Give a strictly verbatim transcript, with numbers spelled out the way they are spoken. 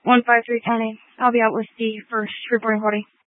one five three County. I'll be out with the first reporting party.